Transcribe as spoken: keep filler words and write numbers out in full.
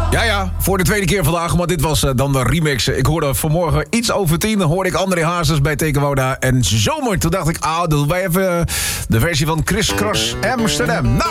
Ja, ja, voor de tweede keer vandaag, maar dit was uh, dan de remix. Ik hoorde vanmorgen iets over tien, hoorde ik André Hazes bij Tekenwoda en Zomer. Toen dacht ik, ah, doen wij even uh, de versie van Chris Cross Amsterdam. Nou,